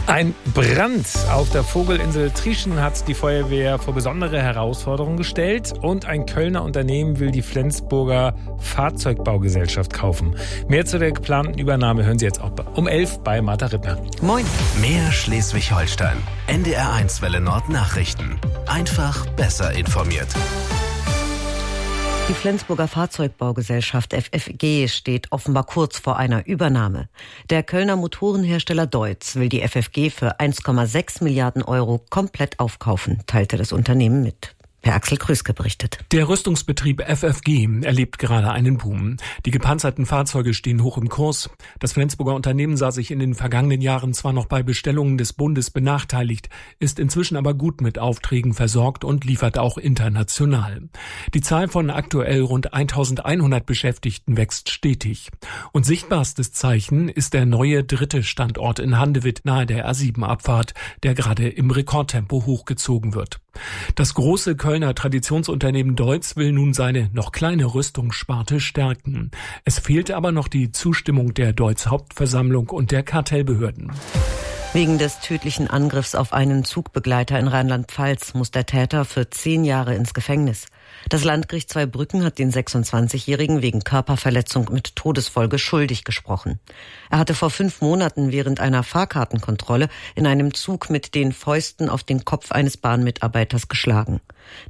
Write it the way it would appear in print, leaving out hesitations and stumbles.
Ein Brand auf der Vogelinsel Trieschen hat die Feuerwehr vor besondere Herausforderungen gestellt und ein Kölner Unternehmen will die Flensburger Fahrzeugbaugesellschaft kaufen. Mehr zu der geplanten Übernahme hören Sie jetzt auch um 11 bei Martha Rittner. Moin. Mehr Schleswig-Holstein. NDR1 Welle Nord Nachrichten. Einfach besser informiert. Die Flensburger Fahrzeugbaugesellschaft FFG steht offenbar kurz vor einer Übernahme. Der Kölner Motorenhersteller Deutz will die FFG für 1,6 Milliarden Euro komplett aufkaufen, teilte das Unternehmen mit. Herr Axel Krüske berichtet. Der Rüstungsbetrieb FFG erlebt gerade einen Boom. Die gepanzerten Fahrzeuge stehen hoch im Kurs. Das Flensburger Unternehmen sah sich in den vergangenen Jahren zwar noch bei Bestellungen des Bundes benachteiligt, ist inzwischen aber gut mit Aufträgen versorgt und liefert auch international. Die Zahl von aktuell rund 1100 Beschäftigten wächst stetig. Und sichtbarstes Zeichen ist der neue dritte Standort in Handewitt nahe der A7-Abfahrt, der gerade im Rekordtempo hochgezogen wird. Das große Kölner Traditionsunternehmen Deutz will nun seine noch kleine Rüstungssparte stärken. Es fehlt aber noch die Zustimmung der Deutz Hauptversammlung und der Kartellbehörden. Wegen des tödlichen Angriffs auf einen Zugbegleiter in Rheinland-Pfalz muss der Täter für 10 Jahre ins Gefängnis. Das Landgericht Zweibrücken hat den 26-Jährigen wegen Körperverletzung mit Todesfolge schuldig gesprochen. Er hatte vor 5 Monaten während einer Fahrkartenkontrolle in einem Zug mit den Fäusten auf den Kopf eines Bahnmitarbeiters geschlagen.